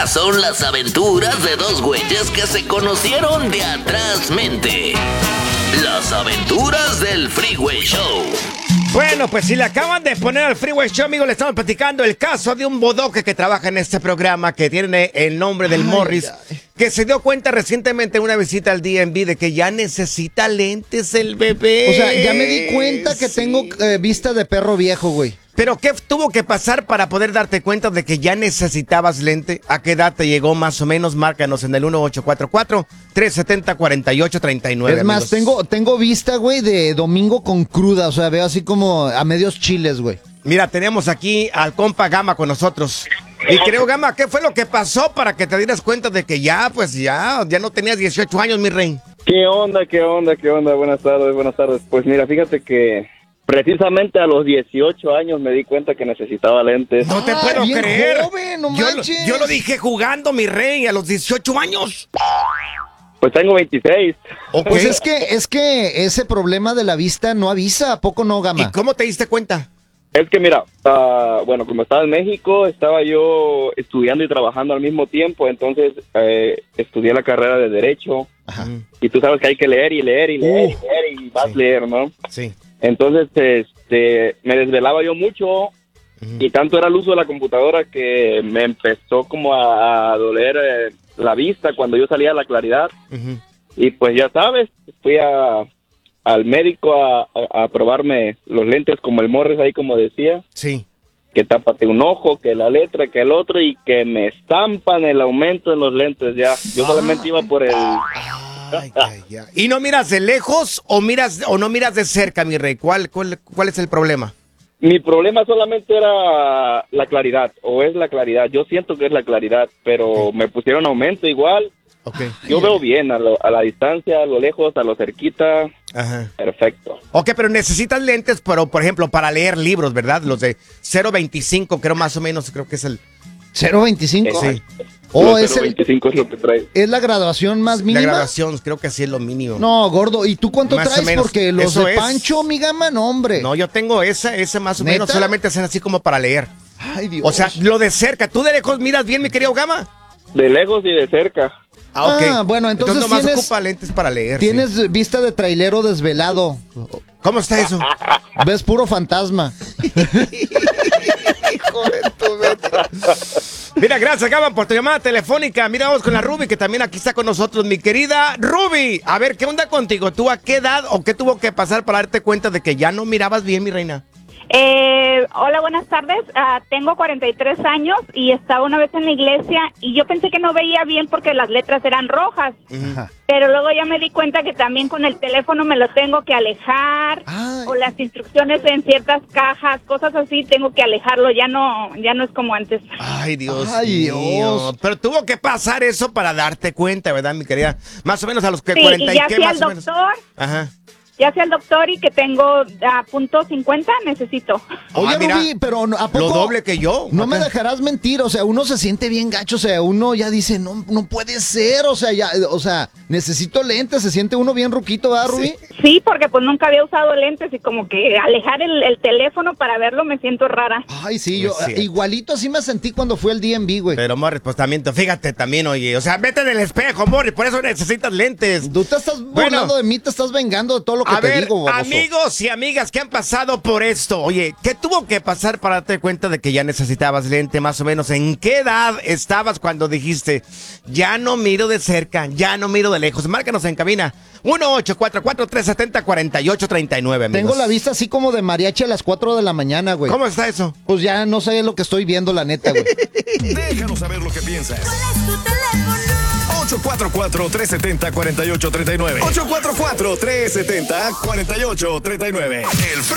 Estas son las aventuras de dos güeyes que se conocieron de atrás mente. Las aventuras del Freeway Show. Bueno, pues si le acaban de poner al Freeway Show, amigos, le estamos platicando el caso de un bodoque que trabaja en este programa, que tiene el nombre del Morris, que se dio cuenta recientemente en una visita al DMV de que ya necesita lentes el bebé. O sea, ya me di cuenta que tengo vista de perro viejo, güey. ¿Pero qué tuvo que pasar para poder darte cuenta de que ya necesitabas lente? ¿A qué edad te llegó más o menos? Márcanos en el 1844-370-4839. Es más, tengo vista, güey, de domingo con cruda. O sea, veo así como a medios chiles, güey. Mira, tenemos aquí al compa Gama con nosotros. Y creo, Gama, ¿qué fue lo que pasó para que te dieras cuenta de que ya no tenías 18 años, mi rey? ¿Qué onda? Buenas tardes. Pues mira, fíjate que precisamente a los 18 años me di cuenta que necesitaba lentes. No te puedo bien creer. Joven, no manches. Yo lo dije jugando, mi rey, a los 18 años. Pues tengo 26. Okay. Pues es que ese problema de la vista no avisa, ¿a poco no, Gama? ¿Y cómo te diste cuenta? Es que mira, bueno, como estaba en México, estaba yo estudiando y trabajando al mismo tiempo, entonces estudié la carrera de Derecho. Ajá. Y tú sabes que hay que leer y vas a leer, ¿no? Sí. Entonces, me desvelaba yo mucho y tanto era el uso de la computadora que me empezó como a doler la vista cuando yo salía a la claridad. Y pues ya sabes, fui al médico a probarme los lentes como el Morris ahí como decía. Sí. Que tápate un ojo, que la letra, que el otro y que me estampan el aumento en los lentes ya. Yo solamente iba por el... ¿Y no miras de lejos o no miras de cerca, mi rey? ¿Cuál es el problema? Mi problema solamente era la claridad, o es la claridad. Yo siento que es la claridad, pero me pusieron aumento igual. Okay. Yo veo bien a la distancia, a lo lejos, a lo cerquita. Ajá. Perfecto. Ok, pero necesitas lentes, pero por ejemplo, para leer libros, ¿verdad? Los de 0.25, creo más o menos, creo que es el... ¿0.25? Sí. Oh, es 0.25 es lo que trae. ¿Es la graduación más mínima? La graduación, creo que sí es lo mínimo. No, gordo, ¿y tú cuánto Más o traes? menos. Porque los Eso de es. Pancho, mi Gama, no, hombre. No, yo tengo ese más o ¿Neta? menos, solamente hacen así como para leer. Ay, Dios. O sea, lo de cerca, ¿tú de lejos miras bien, mi querido Gama? De lejos y de cerca. Ah, ok. Bueno, entonces nomás ocupa lentes para leer. Tienes vista de trailero desvelado. ¿Cómo está eso? Ves puro fantasma. Hijo de tu mente. Mira, gracias, Gama, por tu llamada telefónica. Mira, vamos con la Ruby, que también aquí está con nosotros. Mi querida Ruby, a ver, ¿qué onda contigo? ¿Tú a qué edad o qué tuvo que pasar para darte cuenta de que ya no mirabas bien, mi reina? Hola, buenas tardes. Tengo 43 años y estaba una vez en la iglesia y yo pensé que no veía bien porque las letras eran rojas. Ajá. Pero luego ya me di cuenta que también con el teléfono me lo tengo que alejar. Ay. O las instrucciones en ciertas cajas, cosas así, tengo que alejarlo. Ya no es como antes. Ay, Dios Ay, mío. Dios. Pero tuvo que pasar eso para darte cuenta, ¿verdad, mi querida? Más o menos a los que Sí, 40 y ya qué fui más al o menos. doctor. Ajá. Ya fui al doctor y que tengo a punto 50, necesito. Oye, mira, Rubí, pero ¿a poco? lo doble que yo. No me Acá. dejarás mentir, o sea, uno se siente bien gacho, o sea, uno ya dice, no puede ser, o sea, necesito lentes, se siente uno bien ruquito, ¿verdad, Rubí? Sí, porque pues nunca había usado lentes y como que alejar el teléfono para verlo me siento rara. Ay, sí, Es yo cierto. igualito así me sentí cuando fui al DMV, güey. Pero, Morris, pues también, fíjate también, oye, o sea, vete en el espejo, Morris, por eso necesitas lentes. Tú te estás burlando de mí, te estás vengando de todo lo que A te ver, digo, baboso. amigos y amigas que han pasado por esto, oye, ¿qué tuvo que pasar para darte cuenta de que ya necesitabas lente? Más o menos, ¿en qué edad estabas cuando dijiste, ya no miro de cerca, ya no miro de lejos? Márcanos en cabina, 1-844-370-4839, amigos. Tengo la vista así como de mariachi a las 4 de la mañana, güey. ¿Cómo está eso? Pues ya no sé lo que estoy viendo, la neta, güey. Déjanos saber lo que piensas. ¿Cuál es tu teléfono? 844-370-4839. 844-370-4839. El